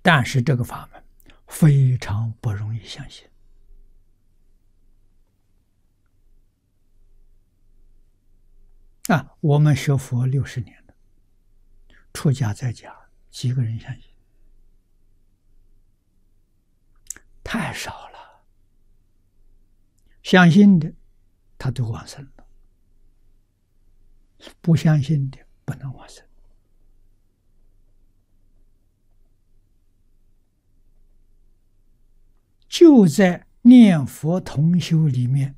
但是这个法门非常不容易相信。我们学佛60年了，出家在家几个人相信？太少了。相信的他都往生了，不相信的不能往生。就在念佛同修里面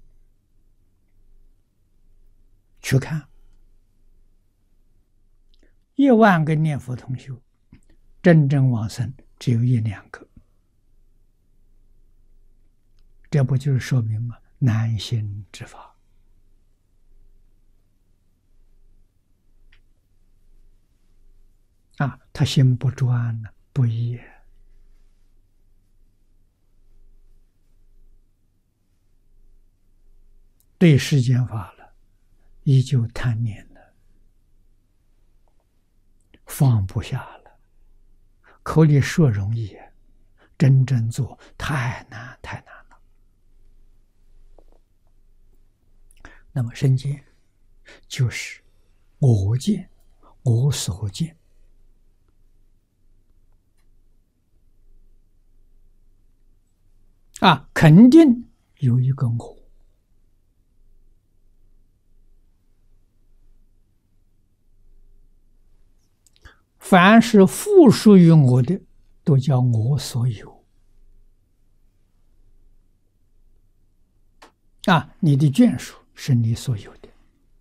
去看，1万个念佛同修，真正往生只有1、2个，这不就是说明吗？难行之法。他心不专呢，不义。对世间法了，依旧贪念了，放不下了。口里说容易，真正做太难太难了。那么身见就是我见，我所见。肯定有一个我。凡是附属于我的，都叫我所有。你的眷属是你所有的，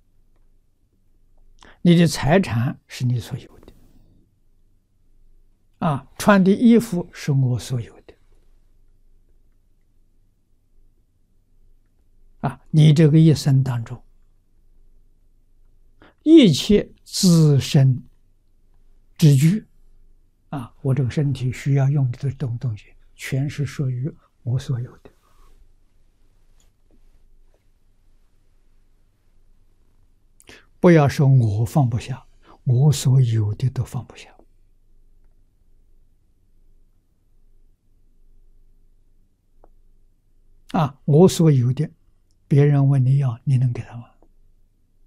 你的财产是你所有的，穿的衣服是我所有的，你这个一生当中，一切自身之具，我这个身体需要用的这种东西，全是属于我所有的。不要说我放不下，我所有的都放不下。我所有的，别人问你要，你能给他吗？